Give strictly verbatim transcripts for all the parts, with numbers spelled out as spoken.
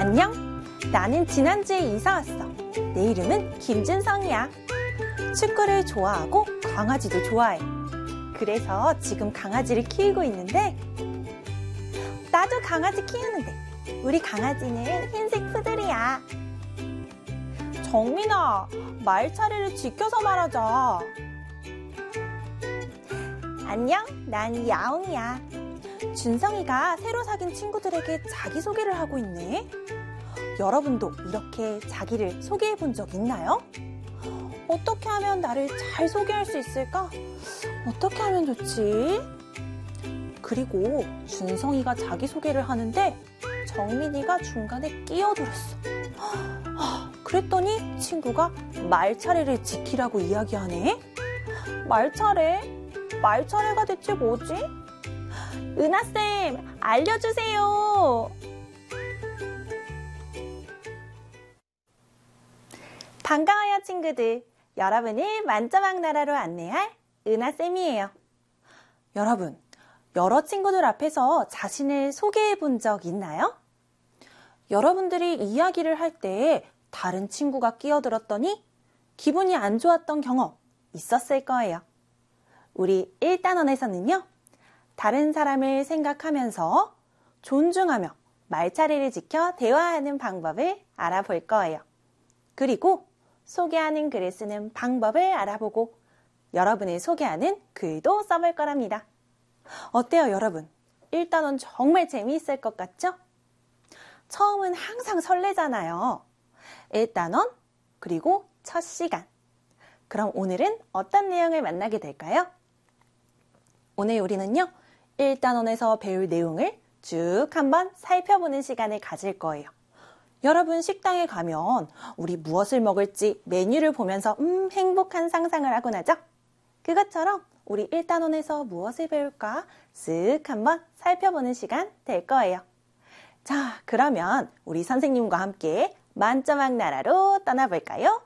안녕, 나는 지난주에 이사 왔어. 내 이름은 김준성이야. 축구를 좋아하고 강아지도 좋아해. 그래서 지금 강아지를 키우고 있는데, 나도 강아지 키우는데 우리 강아지는 흰색 푸들이야. 정민아, 말 차례를 지켜서 말하자. 안녕, 난 야옹이야. 준성이가 새로 사귄 친구들에게 자기소개를 하고 있네. 여러분도 이렇게 자기를 소개해 본 적 있나요? 어떻게 하면 나를 잘 소개할 수 있을까? 어떻게 하면 좋지? 그리고 준성이가 자기소개를 하는데 정민이가 중간에 끼어들었어. 그랬더니 친구가 말 차례를 지키라고 이야기하네. 말 차례? 말 차례가 대체 뭐지? 은하쌤, 알려주세요. 반가워요, 친구들. 여러분을 만져방 나라로 안내할 은하쌤이에요. 여러분, 여러 친구들 앞에서 자신을 소개해 본 적 있나요? 여러분들이 이야기를 할 때 다른 친구가 끼어들었더니 기분이 안 좋았던 경험 있었을 거예요. 우리 일 단원에서는요, 다른 사람을 생각하면서 존중하며 말차례를 지켜 대화하는 방법을 알아볼 거예요. 그리고 소개하는 글을 쓰는 방법을 알아보고 여러분을 소개하는 글도 써볼 거랍니다. 어때요, 여러분? 일 단원 정말 재미있을 것 같죠? 처음은 항상 설레잖아요. 일 단원, 그리고 첫 시간. 그럼 오늘은 어떤 내용을 만나게 될까요? 오늘 우리는요, 일 단원에서 배울 내용을 쭉 한번 살펴보는 시간을 가질 거예요. 여러분 식당에 가면 우리 무엇을 먹을지 메뉴를 보면서 음 행복한 상상을 하곤 하죠? 그것처럼 우리 일 단원에서 무엇을 배울까 쓱 한번 살펴보는 시간 될 거예요. 자, 그러면 우리 선생님과 함께 만점왕 나라로 떠나볼까요?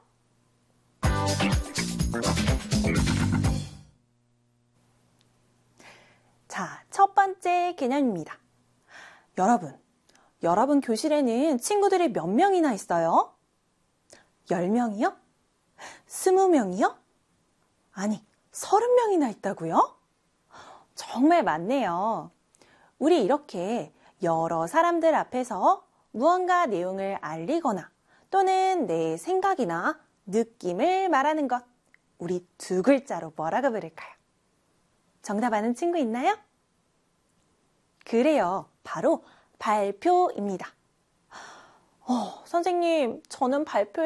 자, 첫 번째 개념입니다. 여러분, 여러분 교실에는 친구들이 몇 명이나 있어요? 열 명이요? 스무 명이요? 아니, 서른 명이나 있다고요? 정말 많네요. 우리 이렇게 여러 사람들 앞에서 무언가 내용을 알리거나 또는 내 생각이나 느낌을 말하는 것, 우리 두 글자로 뭐라고 부를까요? 정답 아는 친구 있나요? 그래요. 바로 발표입니다. 어, 선생님, 저는 발표